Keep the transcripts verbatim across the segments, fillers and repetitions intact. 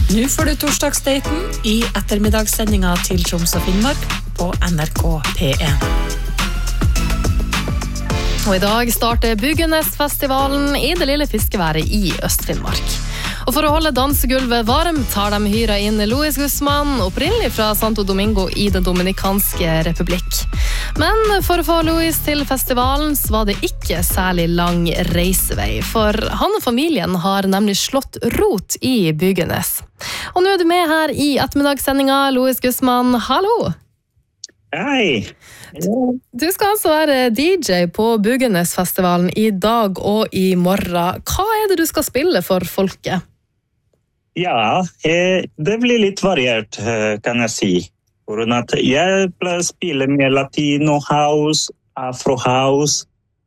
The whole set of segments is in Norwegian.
Nå får du torsdagsdaten i ettermiddagssendinga til Troms og Finnmark på N R K P en. Og i dag starter Byggenesfestivalen i det lille fiskeværet i Øst-Finnmark. Og for å holde dansegulvet varmt har de hyret inn Luis Guzman, opprinnelig fra Santo Domingo i den Dominikanske republikk. Men for å få Luis til festivalen så var det ikke særlig lang reisevei, for han og familien har nemlig slått rot i Byggenes. Og nå er du med her i ettermiddagssendinga, Luis Guzman. Hallo! Hei! Du skal altså være D J på Byggenesfestivalen i dag og i morgen. Hva er det du skal spille for folket? Ja, det blir litt variert, kan jeg si. For at jeg pleier å spille med latino house, afro house,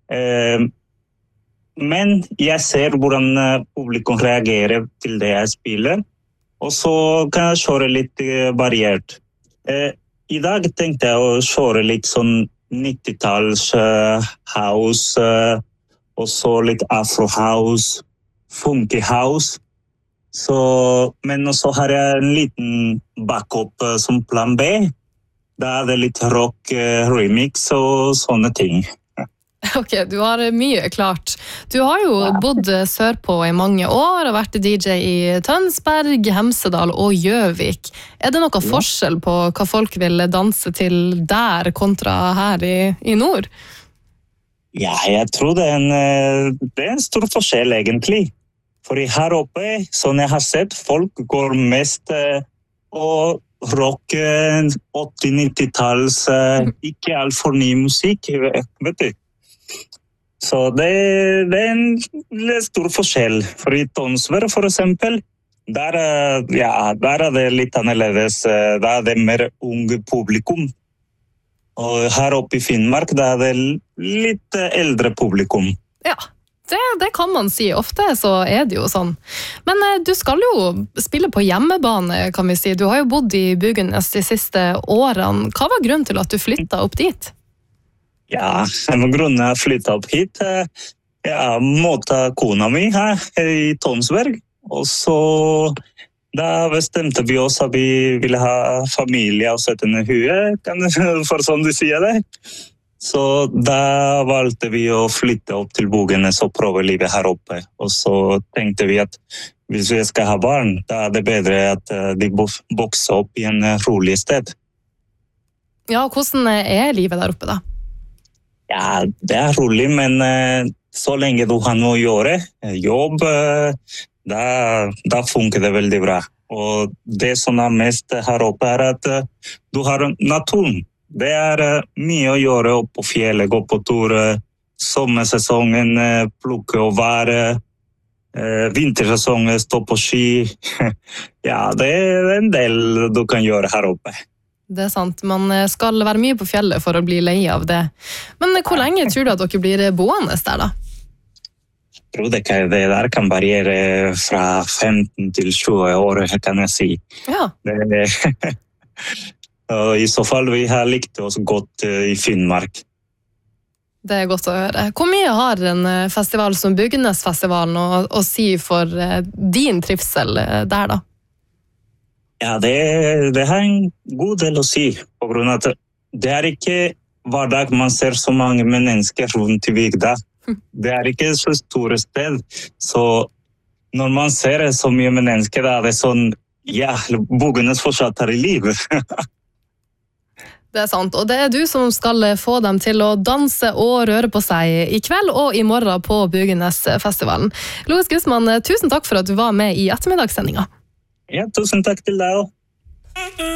men jeg ser hvordan publikum reagerer til det jeg spiller, og så kan jeg kjøre litt variert. I dag tenkte jeg å kjøre litt sånn nitti-talls house, og så litt afro house, funky house. Så, men så har jeg en liten backup som plan B. Da er det litt rock remix og sånne ting. Ok, du har mye klart. Du har jo bodd sørpå i mange år og vært D J i Tønsberg, Hemsedal og Gjøvik. Er det noe forskjell på hva folk vil danse til der kontra her i, i nord? Ja, jeg tror det er en, det er en stor forskjell egentlig. For her oppe, sånn jeg har sett, folk går mest og rock åtti-nitti-talls, ikke alt for ny musikk, vet du. Så det, det er en stor forskjell. For i Tønsberg for eksempel, der, ja, der er det litt annerledes. Der er det mer unge publikum. Og her oppe i Finnmark, der er det litt eldre publikum. Ja, det, det kan man si. Ofte så er det jo sånn. Men du skal jo spille på hjemmebane, kan vi si. Du har jo bodd i Byggenes de siste årene. Hva var grunnen til at du flyttet opp dit? Ja, en grunn jeg flyttet opp hit. Jeg måtte kona mi her i Tønsberg, og så da bestemte vi oss at vi ville ha familie og sette ned huet, for sånn du sier det. Så da valgte vi å flytte opp til Byggenes og prøve livet her oppe. Og så tenkte vi at hvis vi skal ha barn, da er det bedre at de vokser opp i en rolig sted. Ja, hvordan er livet der oppe da? Ja, det er rolig, men så lenge du har noe å gjøre, jobb, da, da funker det veldig bra. Og det som er mest her oppe er at du har naturen. Det er mye å gjøre opp på fjellet, gå på tur, sommersesongen, plukke og være, vintersesongen, stå på ski. Ja, det er en del du kan gjøre her oppe. Det er sant, man skal være mye på fjellet for å bli lei av det. Men hvor lenge tror du at dere blir boende der da? Jeg tror det, kan, det der kan variere fra femten til tjue år, kan jeg si. Ja. Det, og i så fall vi har likt oss godt i Finnmark. Det er godt å høre. Hvor mye har en festival som Byggenesfestivalen å, å si for din trivsel der da? Ja, det, det har en god del å si, på grunn av at det er ikke hver dag man ser så mange mennesker rundt i bygda. Det er ikke så store sted, så når man ser så mye mennesker, da er det sånn, ja, Byggenes fortsatt er i liv. Det er sant, og det er du som skal få dem til å danse og røre på seg i kveld og i morgen på Byggenesfestivalen. Luis Guzman, tusen takk for at du var med i ettermiddagssendinga. Ja, tusen takk til deg også.